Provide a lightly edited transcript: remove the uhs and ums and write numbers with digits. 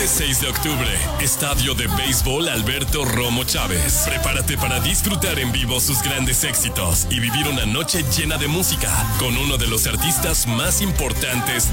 Este 6 de octubre, Estadio de Béisbol Alberto Romo Chávez. Prepárate para disfrutar en vivo sus grandes éxitos y vivir una noche llena de música con uno de los artistas más importantes